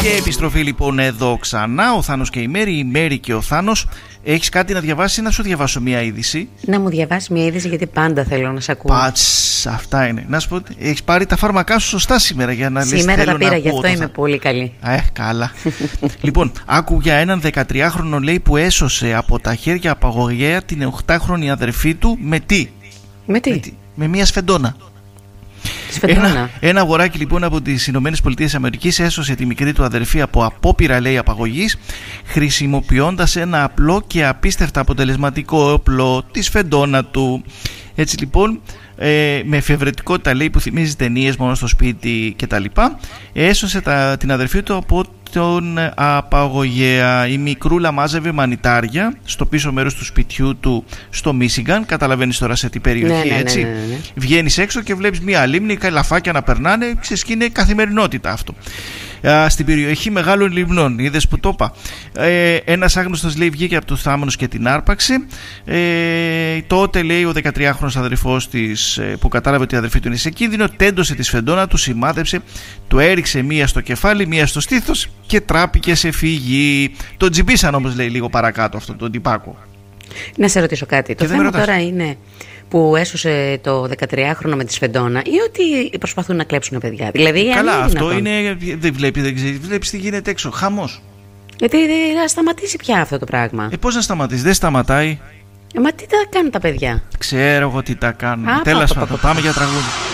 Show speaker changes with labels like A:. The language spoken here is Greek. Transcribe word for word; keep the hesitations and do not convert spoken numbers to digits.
A: Και επιστροφή λοιπόν εδώ ξανά. Ο Θάνος και η Μέρη, η Μέρη και ο Θάνος. Έχεις κάτι να διαβάσει ή να σου διαβάσω μια είδηση?
B: Να μου διαβάσει μια είδηση, γιατί πάντα θέλω να σε ακούω.
A: Πάτς, αυτά είναι. Να σου πω, έχεις πάρει τα φάρμακά σου σωστά σήμερα για να λες?
B: Σήμερα τα πήρα, γι' αυτό
A: θα...
B: είμαι πολύ καλή.
A: Ε, καλά. Λοιπόν, άκου για έναν δεκατριάχρονο, λέει, που έσωσε από τα χέρια απαγωγέα την οχτάχρονη αδερφή του με τι?
B: Με τι?
A: Με, τι? με μια σφεντόνα.
B: Ένα,
A: ένα αγοράκι λοιπόν από τις Ηνωμένες Πολιτείες Αμερικής έσωσε τη μικρή του αδερφή από απόπειρα, λέει, απαγωγής, χρησιμοποιώντας ένα απλό και απίστευτα αποτελεσματικό όπλο, τη σφεντόνα του. Έτσι λοιπόν, ε, με εφευρετικότητα, λέει, που θυμίζει ταινίες μόνο στο σπίτι κτλ, έσωσε τα, την αδερφή του από τον απαγωγέα. Η μικρούλα μάζευε μανιτάρια στο πίσω μέρος του σπιτιού του στο Μίσιγκαν. Καταλαβαίνεις τώρα σε τι περιοχή, ναι, ναι, έτσι. Ναι, ναι, ναι, ναι. Βγαίνεις έξω και βλέπεις μια λίμνη, καλαφάκια να περνάνε, ξέρεις, και είναι καθημερινότητα αυτό. Α, στην περιοχή μεγάλων λιμνών, είδες που το είπα. Ε, ένας άγνωστος, λέει, βγήκε από τους θάμνους και την άρπαξε. Ε, τότε, λέει, ο δεκατριάχρονος αδερφός της, που κατάλαβε ότι η αδερφή του είναι σε κίνδυνο, τέντωσε τη σφεντόνα του, σημάδεψε, του έριξε μία στο κεφάλι, μία στο στήθος και τράπηκε σε φύγη. Τον τζιμπήσαν όμως, λέει, λίγο παρακάτω αυτόν τον τυπάκο.
B: Να σε ρωτήσω κάτι.
A: Και
B: το θέμα τώρα είναι που έσωσε το δεκατριάχρονο με τη σφεντόνα, ή ότι προσπαθούν να κλέψουν παιδιά? Δηλαδή,
A: καλά,
B: είναι
A: αυτό
B: δυνατόν?
A: είναι. Δεν βλέπει, δεν ξέρει. Βλέπεις τι γίνεται έξω. Χαμός.
B: Γιατί θα σταματήσει πια αυτό το πράγμα.
A: Ε, πώς να σταματήσει? Δεν σταματάει.
B: Ε, μα τι τα κάνουν τα παιδιά?
A: Ξέρω εγώ τι τα κάνουν.
B: Α,
A: Τέλος
B: πα, πα,
A: πάντων,
B: πα, πα.
A: πάμε για τραγούδι.